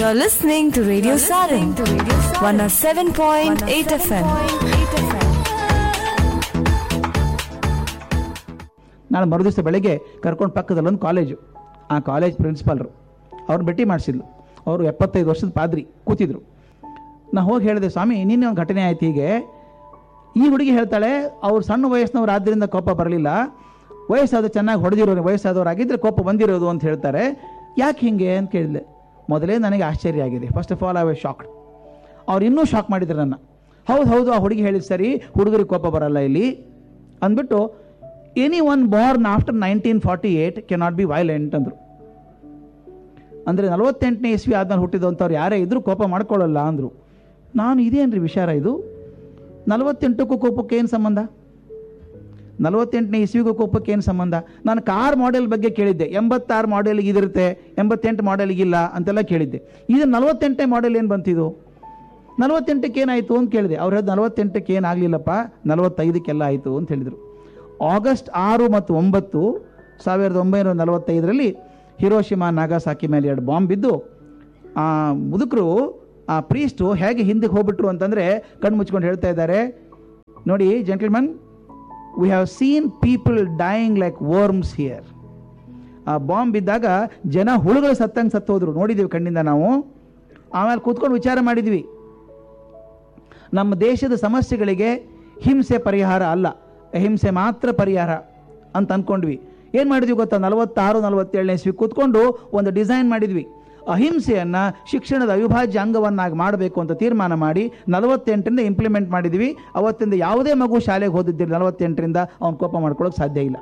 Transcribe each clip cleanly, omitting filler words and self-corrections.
You're listening to Radio Sarang, 107.8 FM. ನಾನು ಮರುದಿವಸ ಬೆಳಗ್ಗೆ ಕರ್ಕೊಂಡು ಪಕ್ಕದಲ್ಲಿ ಒಂದು ಕಾಲೇಜು, ಆ ಕಾಲೇಜ್ ಪ್ರಿನ್ಸಿಪಾಲ್ರು ಅವ್ರನ್ನ ಭೇಟಿ ಮಾಡಿಸಿದ್ಲು. ಅವರು 75 ವರ್ಷದ ಪಾದ್ರಿ ಕೂತಿದ್ರು. ನಾ ಹೋಗಿ ಹೇಳಿದೆ, ಸ್ವಾಮಿ ನಿನ್ನೆ ಒಂದು ಘಟನೆ ಆಯ್ತು. ಹೀಗೆ ಈ ಹುಡುಗಿ ಹೇಳ್ತಾಳೆ, ಅವ್ರು ಸಣ್ಣ ವಯಸ್ಸಿನವ್ರು ಆದ್ದರಿಂದ ಕೋಪ ಬರಲಿಲ್ಲ, ವಯಸ್ಸಾದ ಚೆನ್ನಾಗಿ ಹೊಡೆದಿರೋರು, ವಯಸ್ಸಾದವರಾಗಿದ್ದರೆ ಕೋಪ ಬಂದಿರೋದು ಅಂತ ಹೇಳ್ತಾರೆ, ಯಾಕೆ ಹಿಂಗೆ ಅಂತ ಕೇಳಿದೆ. ಮೊದಲೇ ನನಗೆ ಆಶ್ಚರ್ಯ ಆಗಿದೆ. First of all I was shocked. ಅವ್ರು ಇನ್ನೂ ಶಾಕ್ ಮಾಡಿದ್ರು ನನ್ನ. ಹೌದು ಆ ಹುಡುಗಿ ಹೇಳಿದ ಸರಿ, ಹುಡುಗರಿಗೆ ಕೋಪ ಬರಲ್ಲ ಇಲ್ಲಿ ಅಂದ್ಬಿಟ್ಟು, any one Born after 1948 cannot be violent ಅಂದರು. ಅಂದರೆ 48ನೇ ಇಸ್ವಿ ಆದ್ಮೇಲೆ ಹುಟ್ಟಿದಂಥವ್ರು ಯಾರೇ ಇದ್ರೂ ಕೋಪ ಮಾಡ್ಕೊಳ್ಳಲ್ಲ ಅಂದರು. ನಾನು ಇದೇನ್ರಿ ವಿಚಾರ ಇದು, 48ಕ್ಕೂ ಕೋಪಕ್ಕೆ ಏನು ಸಂಬಂಧ? 48ನೇ ಇಸ್ವಿಗೂ ಕೋಪಕ್ಕೆ ಏನು ಸಂಬಂಧ? ನಾನು ಕಾರ್ ಮಾಡೆಲ್ ಬಗ್ಗೆ ಕೇಳಿದ್ದೆ, 86 ಮಾಡೆಲ್ಗೆ ಇದಿರುತ್ತೆ, 88 ಮಾಡೆಲ್ಗಿಲ್ಲ ಅಂತೆಲ್ಲ ಕೇಳಿದ್ದೆ. ಇದು 48ನೇ ಮಾಡೆಲ್ ಏನು ಬಂತಿದ್ದು? 48ಕ್ಕೆ ಏನಾಯಿತು ಅಂತ ಕೇಳಿದೆ. ಅವ್ರು ಹೇಳಿದ 48ಕ್ಕೆ ಏನಾಗಲಿಲ್ಲಪ್ಪ, 45ಕ್ಕೆಲ್ಲ ಆಯಿತು ಅಂತ ಹೇಳಿದರು. ಆಗಸ್ಟ್ 6 ಮತ್ತು 9, 1945ರಲ್ಲಿ ಹಿರೋಶಿಮಾ ನಾಗಾಸಾಕಿ ಮೇಲೆ 2 ಬಾಂಬ್ ಬಿದ್ದು ಆ ಮುದುಕರು, ಆ ಪ್ರೀಸ್ಟು ಹೇಗೆ ಹಿಂದಕ್ಕೆ ಹೋಗ್ಬಿಟ್ರು ಅಂತಂದರೆ ಕಣ್ಣು ಮುಚ್ಕೊಂಡು ಹೇಳ್ತಾ ಇದ್ದಾರೆ, ನೋಡಿ gentleman, we have seen people dying like worms here. ಆ ಬಾಂಬ್ ಬಿದ್ದಾಗ ಜನ ಹುಳುಗಳು ಸತ್ತಂಗೆ ಸತ್ತೋದ್ರು, ನೋಡಿದ್ದೀವಿ ಕಣ್ಣಿಂದ ನಾವು. ಆಮೇಲೆ ಕೂತ್ಕೊಂಡು ವಿಚಾರ ಮಾಡಿದ್ವಿ, ನಮ್ಮ ದೇಶದ ಸಮಸ್ಯೆಗಳಿಗೆ ಹಿಂಸೆ ಪರಿಹಾರ ಅಲ್ಲ, ಅಹಿಂಸೆ ಮಾತ್ರ ಪರಿಹಾರ ಅಂತ ಅಂದ್ಕೊಂಡ್ವಿ. ಏನು ಮಾಡಿದ್ವಿ ಗೊತ್ತಾ? 46, 47ನೇ ಇಸ್ವಿ ಕೂತ್ಕೊಂಡು ಒಂದು ಡಿಸೈನ್ ಮಾಡಿದ್ವಿ. ಅಹಿಂಸೆಯನ್ನು ಶಿಕ್ಷಣದ ಅವಿಭಾಜ್ಯ ಅಂಗವನ್ನಾಗಿ ಮಾಡಬೇಕು ಅಂತ ತೀರ್ಮಾನ ಮಾಡಿ 48ರಿಂದ ಇಂಪ್ಲಿಮೆಂಟ್ ಮಾಡಿದ್ವಿ. ಅವತ್ತಿಂದ ಯಾವುದೇ ಮಗು ಶಾಲೆಗೆ ಓದಿದ್ದಿಲ್ಲ, 48ರಿಂದ ಅವ್ನು ಕೋಪ ಮಾಡ್ಕೊಳ್ಳೋಕೆ ಸಾಧ್ಯ ಇಲ್ಲ.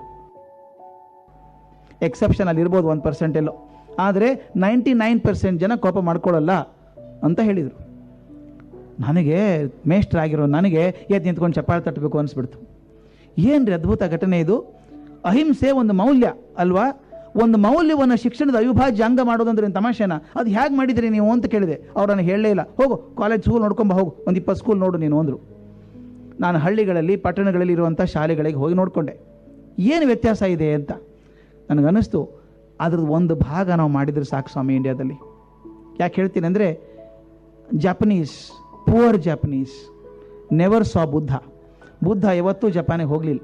ಎಕ್ಸೆಪ್ಷನ್ ಅಲ್ಲಿ ಇರ್ಬೋದು 1% ಎಲ್ಲೋ, ಆದರೆ 99% ಜನ ಕೋಪ ಮಾಡ್ಕೊಳ್ಳಲ್ಲ ಅಂತ ಹೇಳಿದರು. ನನಗೆ ಮೇಷ್ಟ್ರಾಗಿರೋ ನನಗೆ ಎದ್ದು ನಿಂತ್ಕೊಂಡು ಚಪ್ಪಾಳೆ ತಟ್ಟಬೇಕು ಅನಿಸ್ಬಿಡ್ತು. ಏನ್ರಿ ಅದ್ಭುತ ಘಟನೆ ಇದು! ಅಹಿಂಸೆ ಒಂದು ಮೌಲ್ಯ ಅಲ್ವಾ? ಒಂದು ಮೌಲ್ಯವನ್ನು ಶಿಕ್ಷಣದ ಅವಿಭಾಜ್ಯ ಅಂಗ ಮಾಡೋದಂದ್ರೆ ತಮಾಷೆನಾ? ಅದು ಹೇಗೆ ಮಾಡಿದ್ರಿ ನೀವು ಅಂತ ಕೇಳಿದೆ. ಅವ್ರು ನನಗೆ ಹೇಳಲೇ ಇಲ್ಲ. ಹೋಗು ಕಾಲೇಜ್ ಸ್ಕೂಲ್ ನೋಡ್ಕೊಂಬ, ಹೋಗು ಒಂದು 20 ಸ್ಕೂಲ್ ನೋಡು ನೀನು ಅಂದರು. ನಾನು ಹಳ್ಳಿಗಳಲ್ಲಿ ಪಟ್ಟಣಗಳಲ್ಲಿ ಇರುವಂಥ ಶಾಲೆಗಳಿಗೆ ಹೋಗಿ ನೋಡಿಕೊಂಡೆ, ಏನು ವ್ಯತ್ಯಾಸ ಇದೆ ಅಂತ ನನಗನ್ನಿಸ್ತು. ಅದ್ರದ್ದು ಒಂದು ಭಾಗ ನಾವು ಮಾಡಿದರೆ ಸಾಕು ಸ್ವಾಮಿ ಇಂಡಿಯಾದಲ್ಲಿ. ಯಾಕೆ ಹೇಳ್ತೀನಿ ಅಂದರೆ, ಜಪನೀಸ್, ಪುವರ್ ಜಪನೀಸ್ ನೆವರ್ ಸಾ ಬುದ್ಧ. ಬುದ್ಧ ಯಾವತ್ತೂ ಜಪಾನಿಗೆ ಹೋಗಲಿಲ್ಲ.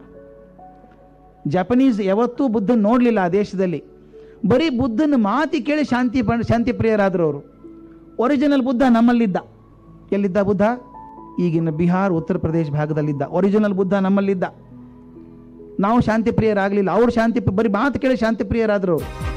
ಜಪನೀಸ್ ಯಾವತ್ತೂ ಬುದ್ಧನ ನೋಡಲಿಲ್ಲ ಆ ದೇಶದಲ್ಲಿ. ಬರೀ ಬುದ್ಧನ ಮಾತಿ ಕೇಳಿ ಶಾಂತಿ ಪ್ರಿಯರಾದರು ಅವರು. ಒರಿಜಿನಲ್ ಬುದ್ಧ ನಮ್ಮಲ್ಲಿದ್ದ. ಎಲ್ಲಿದ್ದ ಬುದ್ಧ? ಈಗಿನ ಬಿಹಾರ್, ಉತ್ತರ ಪ್ರದೇಶ ಭಾಗದಲ್ಲಿದ್ದ. ಒರಿಜಿನಲ್ ಬುದ್ಧ ನಮ್ಮಲ್ಲಿದ್ದ. ನಾವು ಶಾಂತಿ ಪ್ರಿಯರಾಗಲಿಲ್ಲ, ಅವರು ಬರೀ ಮಾತು ಕೇಳಿ ಶಾಂತಿ ಪ್ರಿಯರಾದರು ಅವರು.